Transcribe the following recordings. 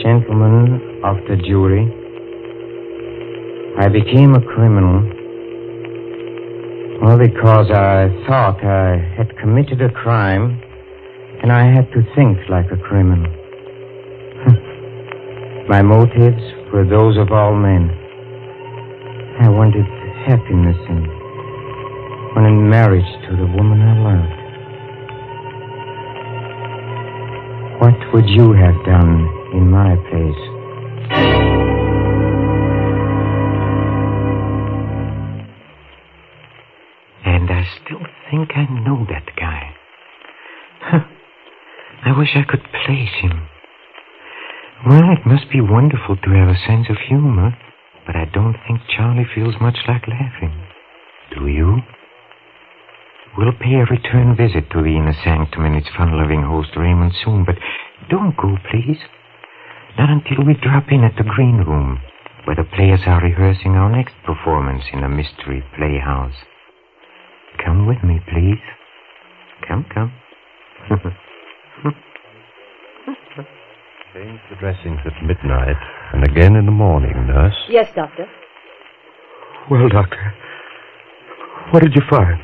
Gentlemen of the jury, I became a criminal because I thought I had committed a crime and I had to think like a criminal. My motives were those of all men. I wanted happiness and wanted marriage to the woman I loved. What would you have done in my place? And I still think I know that guy. I wish I could place him. Well, it must be wonderful to have a sense of humor, but I don't think Charlie feels much like laughing. Do you? We'll pay a return visit to the inner sanctum and its fun-loving host Raymond soon, but don't go, please. Not until we drop in at the green room, where the players are rehearsing our next performance in the Mystery Playhouse. Come with me, please. Come. Change the dressings at midnight, and again in the morning, nurse. Yes, Doctor. Well, Doctor, what did you find?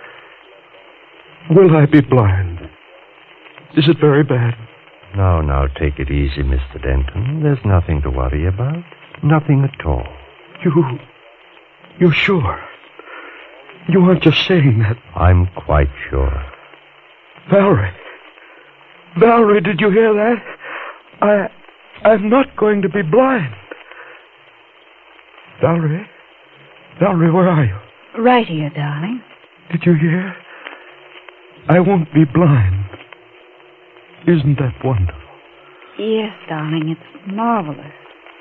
Will I be blind? Is it very bad? Now, take it easy, Mr. Denton. There's nothing to worry about. Nothing at all. You're sure? You aren't just saying that. I'm quite sure. Valerie, did you hear that? I'm not going to be blind. Valerie, where are you? Right here, darling. Did you hear? I won't be blind. Isn't that wonderful? Yes, darling, it's marvelous.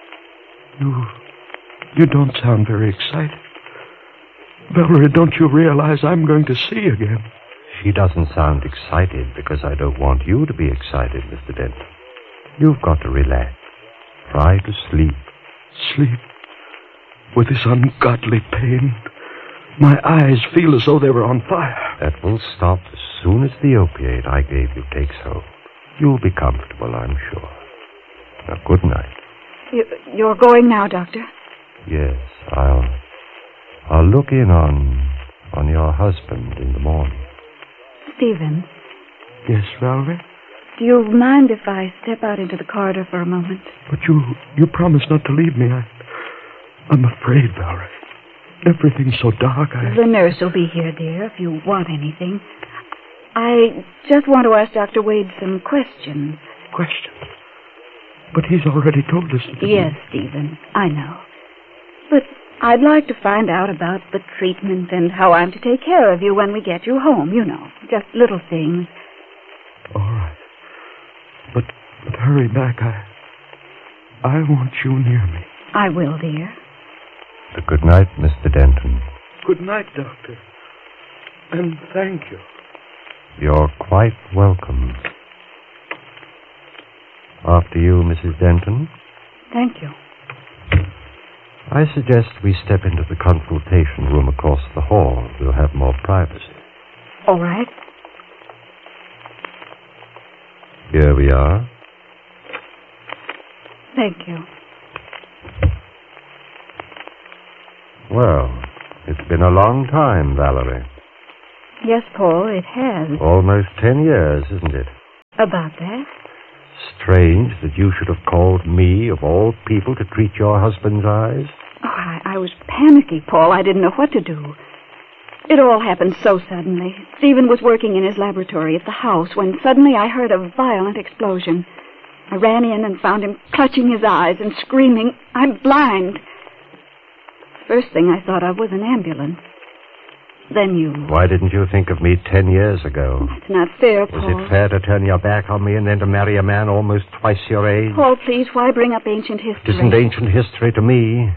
You don't sound very excited. Valerie, don't you realize I'm going to see again? She doesn't sound excited because I don't want you to be excited, Mr. Denton. You've got to relax. Try to sleep. Sleep? With this ungodly pain? My eyes feel as though they were on fire. That will stop as soon as the opiate I gave you takes hold. You'll be comfortable, I'm sure. Now, good night. You're going now, Doctor? Yes, I'll look in on your husband in the morning. Stephen? Yes, Valerie? Do you mind if I step out into the corridor for a moment? But you promised not to leave me. I'm afraid, Valerie. Everything's so dark, The nurse will be here, dear, if you want anything. I just want to ask Dr. Wade some questions. Questions? But he's already told us. Yes, Stephen, I know. But I'd like to find out about the treatment and how I'm to take care of you when we get you home, you know. Just little things. All right. But hurry back. I want you near me. I will, dear. Good night, Mr. Denton. Good night, Doctor. And thank you. You're quite welcome. After you, Mrs. Denton. Thank you. I suggest we step into the consultation room across the hall. We'll have more privacy. All right. Here we are. Thank you. Well, it's been a long time, Valerie. Yes, Paul, it has. Almost 10 years, isn't it? About that? Strange that you should have called me, of all people, to treat your husband's eyes. Oh, I was panicky, Paul. I didn't know what to do. It all happened so suddenly. Stephen was working in his laboratory at the house when suddenly I heard a violent explosion. I ran in and found him clutching his eyes and screaming, "I'm blind." First thing I thought of was an ambulance. Then you... Why didn't you think of me 10 years ago? That's not fair, Paul. Was it fair to turn your back on me and then to marry a man almost twice your age? Paul, please, why bring up ancient history? It isn't ancient history to me.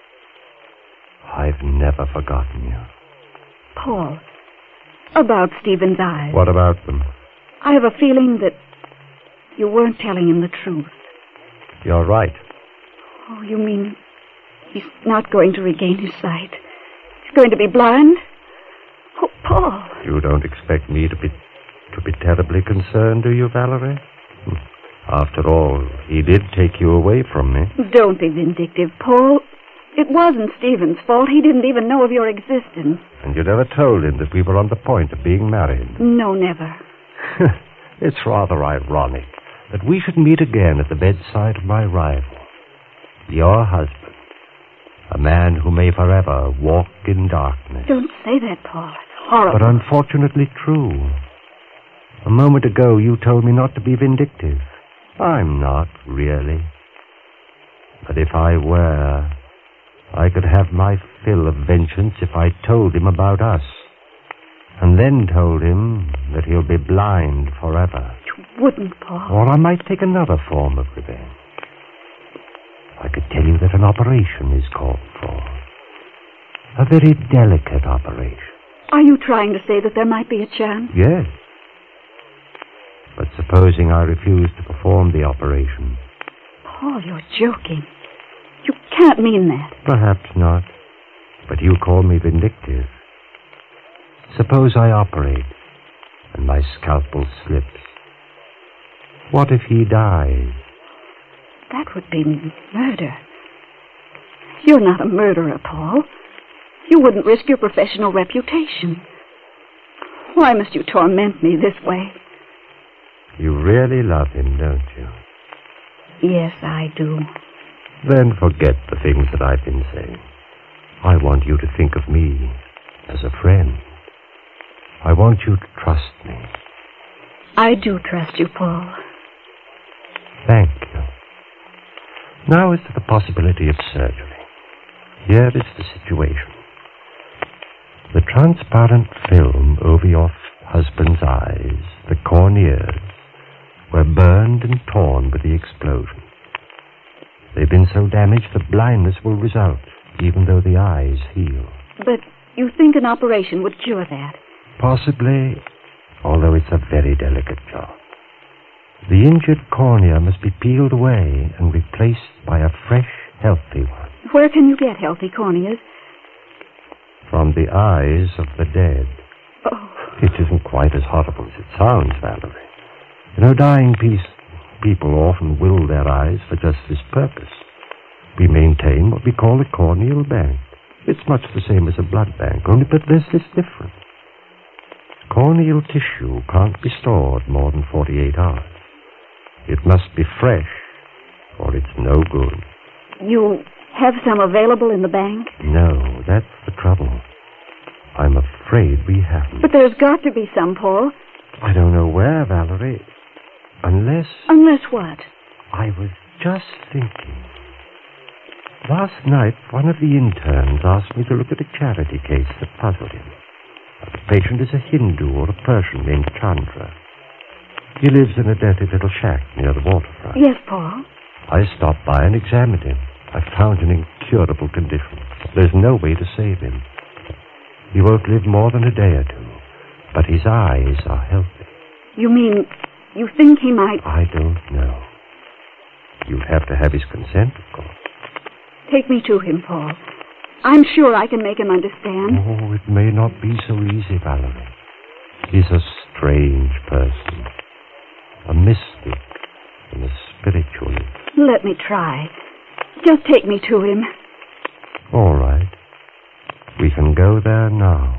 I've never forgotten you. Paul, about Stephen's eyes. What about them? I have a feeling that you weren't telling him the truth. You're right. Oh, you mean he's not going to regain his sight? He's going to be blind? Oh, Paul. You don't expect me to be terribly concerned, do you, Valerie? After all, he did take you away from me. Don't be vindictive, Paul. It wasn't Stephen's fault. He didn't even know of your existence. And you never told him that we were on the point of being married. No, never. It's rather ironic that we should meet again at the bedside of my rival, your husband, a man who may forever walk in darkness. Don't say that, Paul. It's horrible. But unfortunately true. A moment ago, you told me not to be vindictive. I'm not, really. But if I were, I could have my fill of vengeance if I told him about us. And then told him that he'll be blind forever. You wouldn't, Paul. Or I might take another form of revenge. I could tell you that an operation is called for. A very delicate operation. Are you trying to say that there might be a chance? Yes. But supposing I refuse to perform the operation? Paul, you're joking. You can't mean that. Perhaps not. But you call me vindictive. Suppose I operate and my scalpel slips. What if he dies? That would be murder. You're not a murderer, Paul. You wouldn't risk your professional reputation. Why must you torment me this way? You really love him, don't you? Yes, I do. Then forget the things that I've been saying. I want you to think of me as a friend. I want you to trust me. I do trust you, Paul. Thank you. Now as to the possibility of surgery. Here is the situation. The transparent film over your husband's eyes, the corneas, were burned and torn with the explosion. They've been so damaged that blindness will result, even though the eyes heal. But you think an operation would cure that? Possibly, although it's a very delicate job. The injured cornea must be peeled away and replaced by a fresh, healthy one. Where can you get healthy corneas? From the eyes of the dead. Oh. It isn't quite as horrible as it sounds, Valerie. You know, dying people often will their eyes for just this purpose. We maintain what we call a corneal bank. It's much the same as a blood bank, only but there's this difference. Corneal tissue can't be stored more than 48 hours. It must be fresh, or it's no good. You have some available in the bank? No, that's the trouble. I'm afraid we haven't. But there's got to be some, Paul. I don't know where, Valerie. Unless... Unless what? I was just thinking. Last night, one of the interns asked me to look at a charity case that puzzled him. The patient is a Hindu or a Persian named Chandra. He lives in a dirty little shack near the waterfront. Yes, Paul. I stopped by and examined him. I found an incurable condition. There's no way to save him. He won't live more than a day or two, but his eyes are healthy. You mean you think he might... I don't know. You'd have to have his consent, of course. Take me to him, Paul. I'm sure I can make him understand. Oh, it may not be so easy, Valerie. He's a strange person. A mystic and a spiritualist. Let me try. Just take me to him. All right. We can go there now.